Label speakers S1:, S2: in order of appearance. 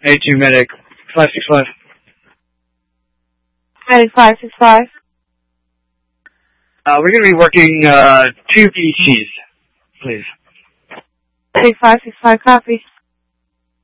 S1: A2 Medic 565.
S2: Medic 565.
S1: We're going to be working 2 PCs, please.
S2: Medic 565, copy.